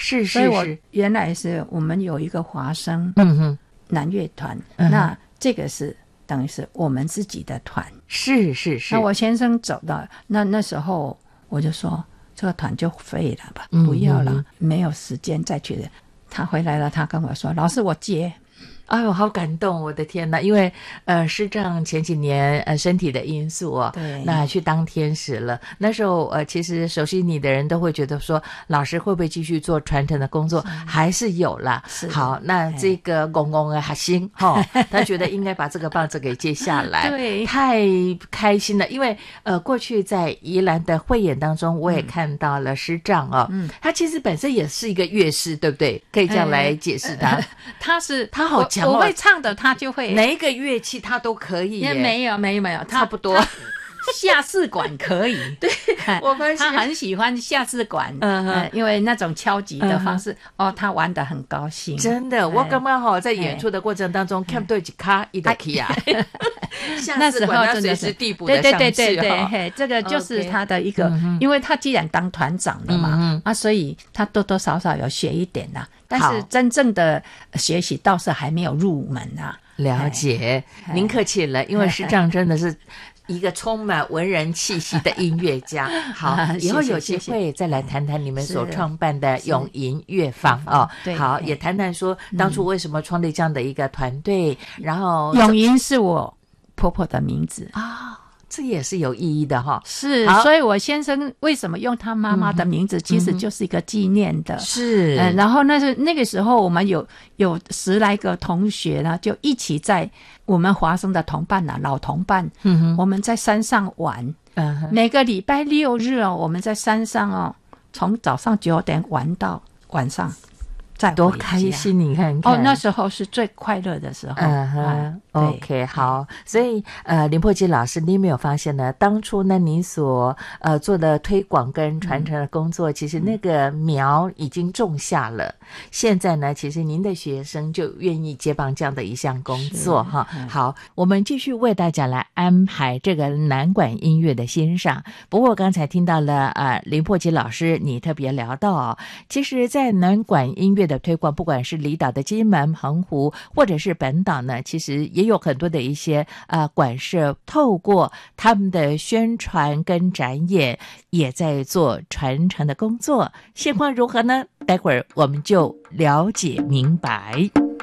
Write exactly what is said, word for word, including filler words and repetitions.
是是是， 所以我原来是我们有一个华声嗯哼男乐团， 嗯哼那这个是等于是我们自己的团。 是是是。 那我先生走到那那时候，我就说这个团就废了吧， 嗯不要了，没有时间再去的。他回来了，他跟我说：“老师，我接。” 哎呦，好感动！我的天哪，因为呃，师丈前几年呃身体的因素哦， 对， 那去当天使了。那时候呃，其实熟悉你的人都会觉得说，老师会不会继续做传承的工作？还是有啦。好，那这个公公啊，哈心哈，他觉得应该把这个棒子给接下来， 对， 太开心了。因为呃，过去在宜兰的汇演当中，我也看到了师丈哦，嗯，他其实本身也是一个乐师，对不对？可以这样来解释他。 呃、他是他好。 我, 我会唱的，他就会哪一个乐器他都可以耶。 没有没有没有， 差不多。 下士管可以， 对，我发现他很喜欢下士管，嗯、呃，因为那种敲击的方式，嗯、哦，他玩得很高兴。 真的，我刚刚好在演出的过程当中，看对几卡一的 key 啊， 那时候真的是地补的上去， 对对对对对，这个就是他的一个， okay, 因为他既然当团长了嘛，嗯、啊，所以他多多少少有学一点啦，但是真正的学习倒是还没有入门啊。 了解，您客气了，因为师丈真的是一个充满文人气息的音乐家。好，以后有机会再来谈谈你们所创办的永银乐坊哦。好，也谈谈说当初为什么创立这样的一个团队，嗯、然后永银是我婆婆的名字啊。哦，这也是有意义的哈。 是，所以我先生为什么用他妈妈的名字，嗯、其实就是一个纪念的。 是， 嗯，然後那是那个时候我们有有十来个同学呢，就一起在我们华生的同伴啊，老同伴，嗯哼，我们在山上玩，嗯哼，每个礼拜六日哦，我们在山上哦，从早上九点玩到晚上。 多开心，你看看哦，那时候是最快乐的时候。 嗯哼、啊、，OK， 好，所以呃，林破基老师，你有没有发现呢？当初呢，你所呃做的推广跟传承的工作，嗯、其实那个苗已经种下了。嗯、现在呢，其实您的学生就愿意接棒这样的一项工作哈。嗯、好，我们继续为大家来安排这个南管音乐的欣赏。不过刚才听到了呃林破基老师，你特别聊到哦，其实，在南管音乐的推广，不管是离岛的金门、澎湖，或者是本岛呢，其实也有很多的一些呃馆舍，透过他们的宣传跟展演，也在做传承的工作。现况如何呢？待会儿我们就了解明白。